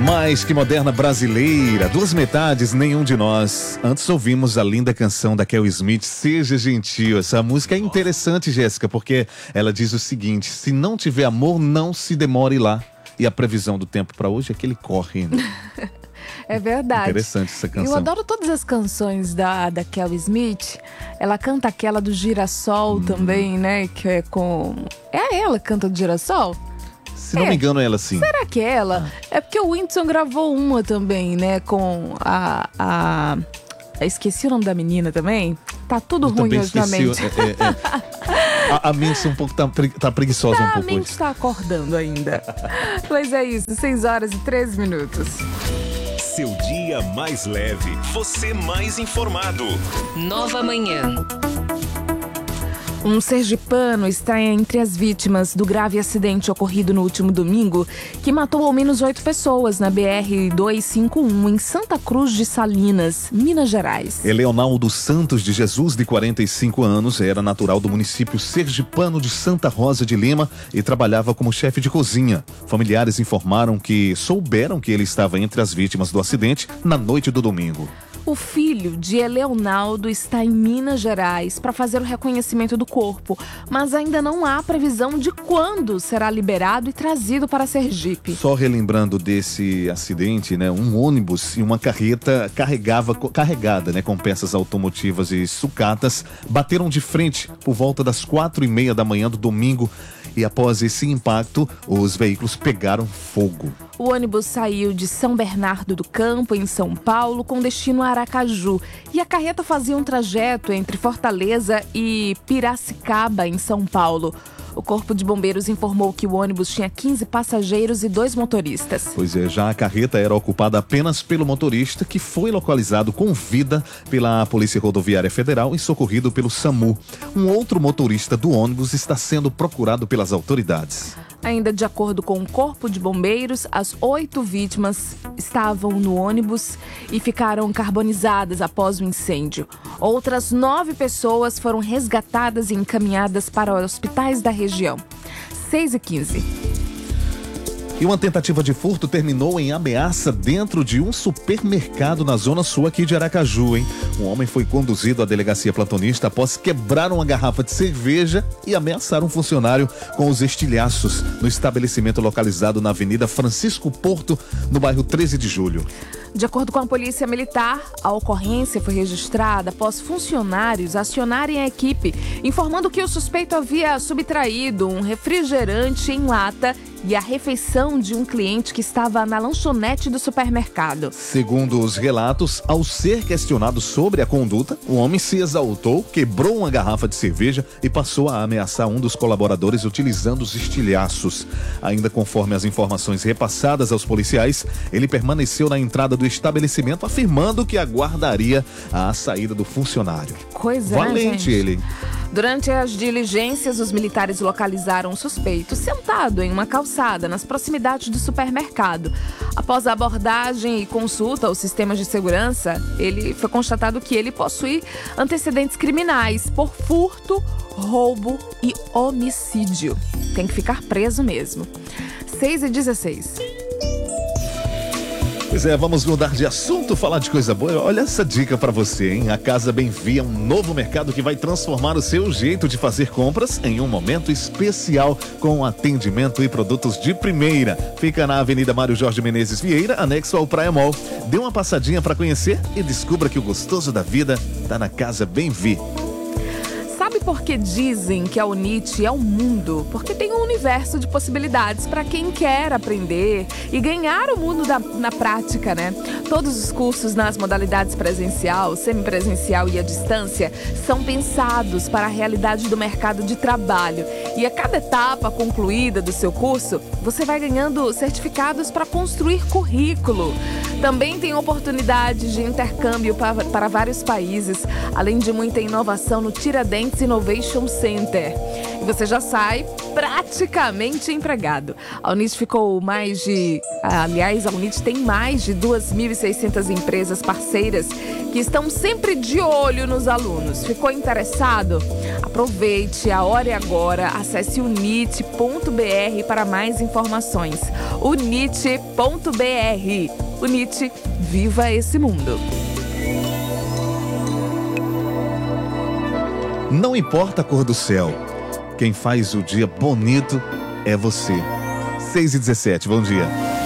Mais que moderna brasileira, duas metades, nenhum de nós. Antes ouvimos a linda canção da Kel Smith, Seja Gentil. Essa música é interessante, Jéssica, porque ela diz o seguinte: se não tiver amor, não se demore lá. E a previsão do tempo para hoje é que ele corre, né? É verdade. Interessante essa canção. Eu adoro todas as canções da Kel Smith. Ela canta aquela do Girassol também, né? Que é com... É ela que canta do Girassol? Se não me engano, é ela sim. Será que é ela? É porque o Whindersson gravou uma também, né? Com esqueci o nome da menina também. Tá tudo ruim hoje na mente. A mente um pouco tá preguiçosa um pouco. A mente está acordando ainda. Mas é isso, 6h13. Seu dia mais leve, você mais informado. Nova Manhã. Um sergipano está entre as vítimas do grave acidente ocorrido no último domingo, que matou ao menos 8 pessoas na BR-251 em Santa Cruz de Salinas, Minas Gerais. Eleonaldo Santos de Jesus, de 45 anos, era natural do município sergipano de Santa Rosa de Lima e trabalhava como chefe de cozinha. Familiares informaram que souberam que ele estava entre as vítimas do acidente na noite do domingo. O filho de Eleonaldo está em Minas Gerais para fazer o reconhecimento do corpo, mas ainda não há previsão de quando será liberado e trazido para Sergipe. Só relembrando desse acidente, né, um ônibus e uma carreta carregada, né, com peças automotivas e sucatas bateram de frente por volta das 4h30 da manhã do domingo e após esse impacto, os veículos pegaram fogo. O ônibus saiu de São Bernardo do Campo, em São Paulo, com destino a Aracaju. E a carreta fazia um trajeto entre Fortaleza e Piracicaba, em São Paulo. O Corpo de Bombeiros informou que o ônibus tinha 15 passageiros e 2 motoristas. Pois é, já a carreta era ocupada apenas pelo motorista, que foi localizado com vida pela Polícia Rodoviária Federal e socorrido pelo SAMU. Um outro motorista do ônibus está sendo procurado pelas autoridades. Ainda de acordo com o Corpo de Bombeiros, as 8 vítimas estavam no ônibus e ficaram carbonizadas após o incêndio. Outras 9 pessoas foram resgatadas e encaminhadas para hospitais da região. 6h15. E uma tentativa de furto terminou em ameaça dentro de um supermercado na zona sul aqui de Aracaju, hein? Um homem foi conduzido à delegacia plantonista após quebrar uma garrafa de cerveja e ameaçar um funcionário com os estilhaços no estabelecimento localizado na Avenida Francisco Porto, no bairro 13 de Julho. De acordo com a Polícia Militar, a ocorrência foi registrada após funcionários acionarem a equipe, informando que o suspeito havia subtraído um refrigerante em lata e a refeição de um cliente que estava na lanchonete do supermercado. Segundo os relatos, ao ser questionado sobre a conduta, o homem se exaltou, quebrou uma garrafa de cerveja e passou a ameaçar um dos colaboradores utilizando os estilhaços. Ainda conforme as informações repassadas aos policiais, ele permaneceu na entrada do estabelecimento, afirmando que aguardaria a saída do funcionário. Coisa, valente, né, ele. Durante as diligências, os militares localizaram um suspeito sentado em uma calçada nas proximidades do supermercado. Após a abordagem e consulta aos sistemas de segurança, foi constatado que ele possui antecedentes criminais por furto, roubo e homicídio. Tem que ficar preso mesmo. 6h16. Pois é, vamos mudar de assunto, falar de coisa boa. Olha essa dica pra você, hein? A Casa Bem-Vi é um novo mercado que vai transformar o seu jeito de fazer compras em um momento especial, com atendimento e produtos de primeira. Fica na Avenida Mário Jorge Menezes Vieira, anexo ao Praia Mall. Dê uma passadinha pra conhecer e descubra que o gostoso da vida tá na Casa Bem-Vi. Sabe por que dizem que a UNIT é um mundo? Porque tem um universo de possibilidades para quem quer aprender e ganhar o mundo na prática, né? Todos os cursos nas modalidades presencial, semipresencial e à distância são pensados para a realidade do mercado de trabalho. E a cada etapa concluída do seu curso, você vai ganhando certificados para construir currículo. Também tem oportunidades de intercâmbio para vários países, além de muita inovação no Tiradentes Innovation Center. E você já sabe praticamente empregado. A Unit ficou a Unit tem mais de 2.600 empresas parceiras que estão sempre de olho nos alunos. Ficou interessado? Aproveite, a hora é agora. Acesse unit.br para mais informações. unit.br. Unit, viva esse mundo. Não importa a cor do céu, quem faz o dia bonito é você. 6h17, bom dia.